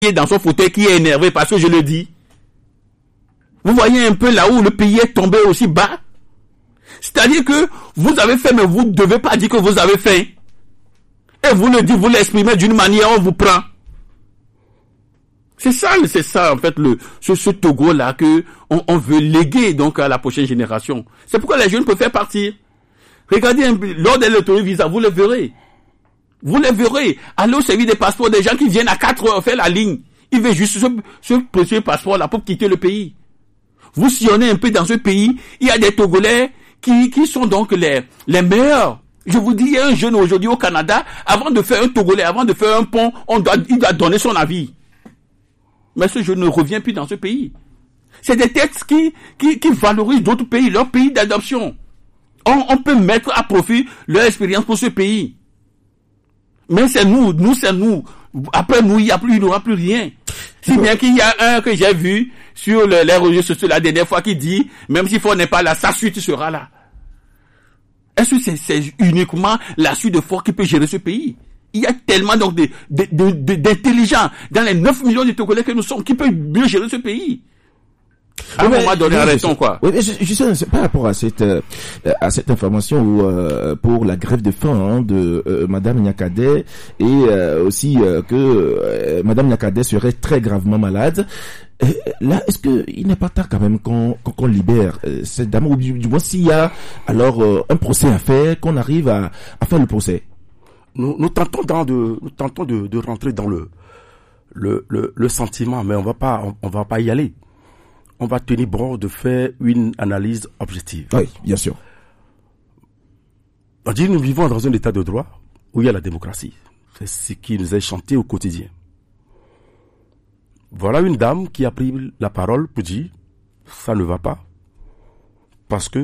dans son fauteuil qui est énervé parce que je le dis. Vous voyez un peu là où le pays est tombé aussi bas. C'est-à-dire que vous avez fait, mais vous ne devez pas dire que vous avez fait. Et vous le dites, vous l'exprimez d'une manière, on vous prend. C'est ça en fait ce Togo-là que on veut léguer donc à la prochaine génération. C'est pourquoi les jeunes peuvent faire partir. Regardez un peu, lors de l'autovisa, vous le verrez. Vous les verrez. Allez au service des passeports, des gens qui viennent à 4 heures faire la ligne. Ils veulent juste ce précieux passeport-là pour quitter le pays. Vous sillonnez un peu dans ce pays, il y a des Togolais qui sont donc les meilleurs. Je vous dis, il y a un jeune aujourd'hui au Canada, avant de faire un Togolais, avant de faire un pont, il doit donner son avis. Mais ce jeune ne revient plus dans ce pays. C'est des textes qui valorisent d'autres pays, leur pays d'adoption. On peut mettre à profit leur expérience pour ce pays. Mais c'est nous. Après nous, il n'y aura plus rien. Si bien qu'il y a un que j'ai vu sur les réseaux sociaux la dernière fois qui dit, même si Fort n'est pas là, sa suite sera là. Est-ce que c'est uniquement la suite de Fort qui peut gérer ce pays? Il y a tellement donc d'intelligents dans les 9 millions de Togolais que nous sommes qui peuvent mieux gérer ce pays. À un moment donné, arrêtons quoi. Oui, mais je par rapport à cette information où pour la grève de faim de Madame Nyakadé et aussi que Madame Nyakadé serait très gravement malade. Là, est-ce que il n'est pas tard quand même qu'on libère cette dame, ou du moins s'il y a alors un procès à faire, qu'on arrive à faire le procès? Nous tentons de rentrer dans le sentiment, mais on va pas y aller. On va tenir bon de faire une analyse objective. Oui, bien sûr. On dit nous vivons dans un état de droit où il y a la démocratie. C'est ce qui nous est chanté au quotidien. Voilà une dame qui a pris la parole pour dire ça ne va pas. Parce que.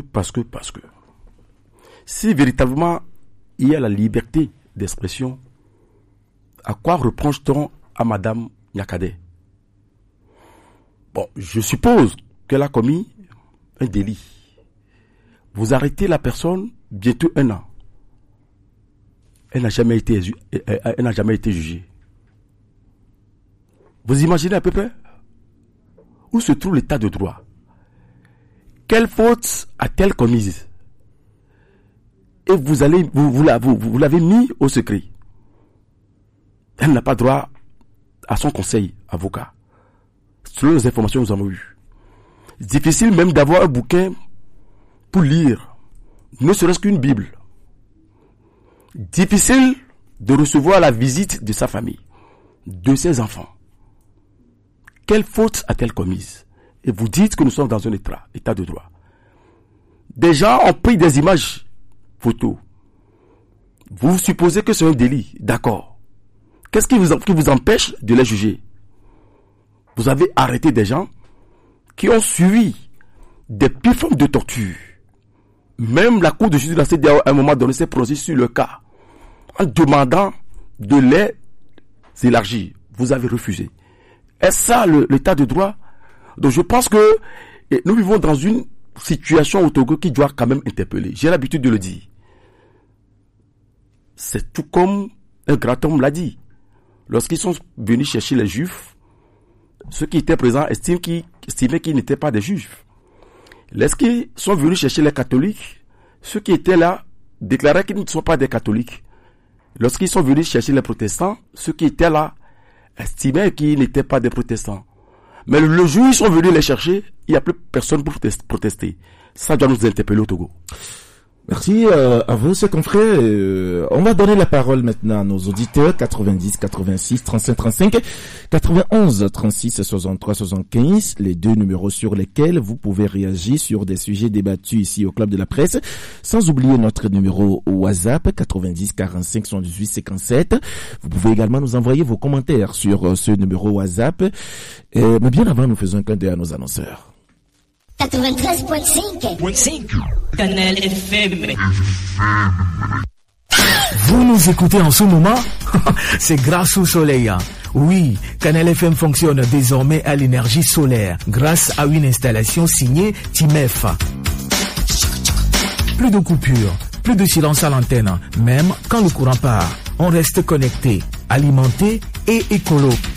Si véritablement il y a la liberté d'expression, à quoi reproche-t-on à Madame Nyakadé? Bon, je suppose qu'elle a commis un délit. Vous arrêtez la personne bientôt 1 an. Elle n'a jamais été jugée. Vous imaginez à peu près où se trouve l'état de droit? Quelle faute a-t-elle commise? Et vous l'avez mis au secret. Elle n'a pas droit à son conseil avocat. Selon les informations que nous avons eues. Difficile même d'avoir un bouquin pour lire, ne serait-ce qu'une Bible. Difficile de recevoir la visite de sa famille, de ses enfants. Quelle faute a-t-elle commise? Et vous dites que nous sommes dans un état de droit. Des gens ont pris des images photos. Vous supposez que c'est un délit, d'accord. Qu'est-ce qui vous empêche de les juger? Vous avez arrêté des gens qui ont suivi des pires formes de torture. Même la Cour de justice de la CEDEAO, à un moment donné, s'est prononcée sur le cas en demandant de les élargir. Vous avez refusé. Est-ce ça l'état de droit? Donc je pense que nous vivons dans une situation au Togo qui doit quand même interpeller. J'ai l'habitude de le dire. C'est tout comme un grand homme l'a dit. Lorsqu'ils sont venus chercher les Juifs, ceux qui étaient présents estimaient qu'ils n'étaient pas des Juifs. Lorsqu'ils sont venus chercher les catholiques, ceux qui étaient là déclaraient qu'ils ne sont pas des catholiques. Lorsqu'ils sont venus chercher les protestants, ceux qui étaient là estimaient qu'ils n'étaient pas des protestants. Mais le jour où ils sont venus les chercher, il n'y a plus personne pour protester. Ça doit nous interpeller au Togo. Merci à vous, ce confrère. On va donner la parole maintenant à nos auditeurs. 90 86 35 35 91 36 63 75, les 2 numéros sur lesquels vous pouvez réagir sur des sujets débattus ici au Club de la Presse. Sans oublier notre numéro WhatsApp 90 45 78 57. Vous pouvez également nous envoyer vos commentaires sur ce numéro WhatsApp. Mais bien avant, nous faisons un clin d'œil à nos annonceurs. 93.5 Canal FM. Vous nous écoutez en ce moment? C'est grâce au soleil. Oui, Canal FM fonctionne désormais à l'énergie solaire grâce à une installation signée Timef. Plus de coupures, plus de silence à l'antenne, même quand le courant part. On reste connecté, alimenté et écolo.